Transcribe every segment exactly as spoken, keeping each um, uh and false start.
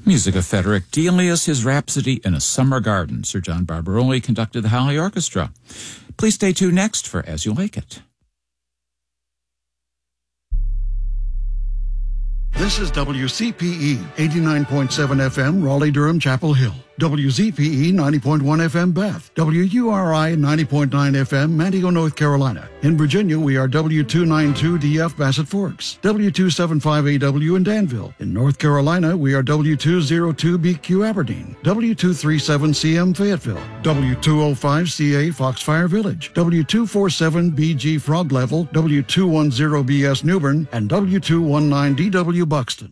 Music of Frederick Delius, his Rhapsody in a Summer Garden. Sir John Barbaroli conducted the Halley Orchestra. Please stay tuned next for As You Like It. This is W C P E, eighty-nine point seven F M, Raleigh-Durham, Chapel Hill. W Z P E, ninety point one F M, Bath. W U R I, ninety point nine F M, Manteo, North Carolina. In Virginia, we are W two ninety-two D F, Bassett Forks. W two seventy-five A W in Danville. In North Carolina, we are W two oh two B Q, Aberdeen. W two thirty-seven C M, Fayetteville. W two oh five C A, Foxfire Village. W two forty-seven B G, Frog Level. W two ten B S, Newbern. And W two nineteen D W, Buxton.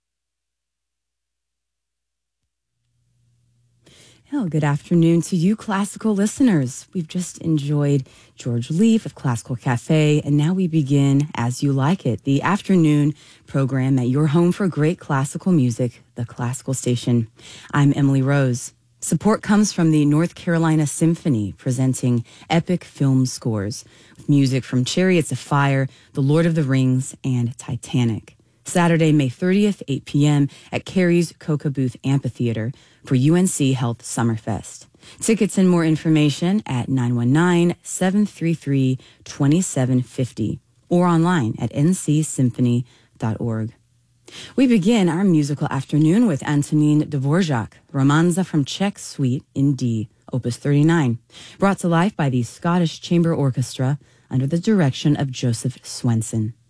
Well, good afternoon to you, classical listeners. We've just enjoyed George Leaf of Classical Cafe, and now we begin As You Like It, the afternoon program at your home for great classical music, the Classical Station. I'm Emily Rose. Support comes from the North Carolina Symphony, presenting epic film scores with music from Chariots of Fire, The Lord of the Rings, and Titanic. Saturday, May thirtieth, eight p.m. at Carey's Coca Booth Amphitheater for U N C Health Summerfest. Tickets and more information at nine one nine, seven three three, two seven five zero or online at n c symphony dot org. We begin our musical afternoon with Antonin Dvorak, Romanza from Czech Suite in D, Opus thirty-nine, brought to life by the Scottish Chamber Orchestra under the direction of Joseph Swenson.